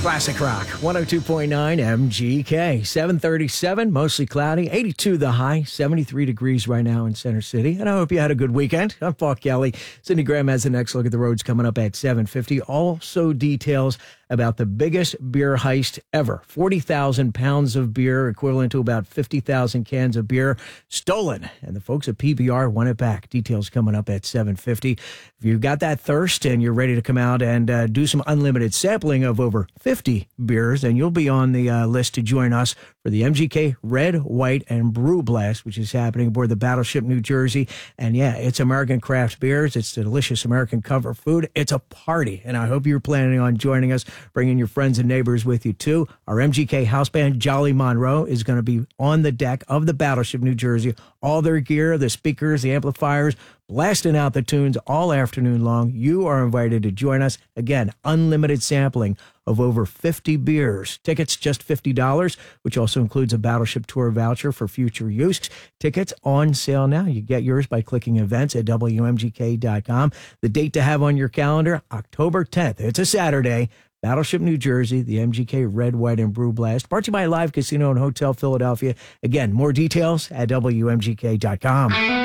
Classic Rock, 102.9 MGK, 737, mostly cloudy, 82 the high, 73 degrees right now in Center City. And I hope you had a good weekend. I'm Paul Kelly. Cindy Graham has the next look at the roads coming up at 7:50. Also details about the biggest beer heist ever. 40,000 pounds of beer, equivalent to about 50,000 cans of beer, stolen. And the folks at PBR want it back. Details coming up at 7:50. If you've got that thirst and you're ready to come out and do some unlimited sampling of over 50 beers, then you'll be on the list to join us for the MGK Red, White, and Brew Blast, which is happening aboard the Battleship New Jersey. And yeah, it's American craft beers. It's delicious American comfort food. It's a party. And I hope you're planning on joining us. Bringing your friends and neighbors with you, too. Our MGK house band, Jolly Monroe, is going to be on the deck of the Battleship New Jersey. All their gear, the speakers, the amplifiers, blasting out the tunes all afternoon long. You are invited to join us. Again, unlimited sampling of over 50 beers. Tickets just $50, which also includes a Battleship Tour voucher for future use. Tickets on sale now. You get yours by clicking events at WMGK.com. The date to have on your calendar, October 10th. It's a Saturday. Battleship New Jersey, the MGK Red, White, and Brew Blast. Brought to you by Live Casino and Hotel Philadelphia. Again, more details at WMGK.com.